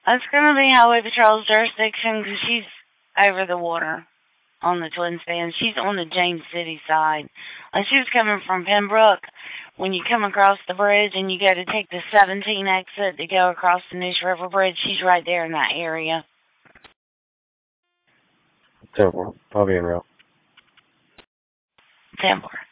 It's going to be Highway Patrol's jurisdiction because she's over the water on the Twin Span. She's on the James City side. She was coming from Pembroke. When you come across the bridge and you go to take the 17 exit to go across the Neuse River Bridge, she's right there in that area. Temple. I'll be in route. Temple.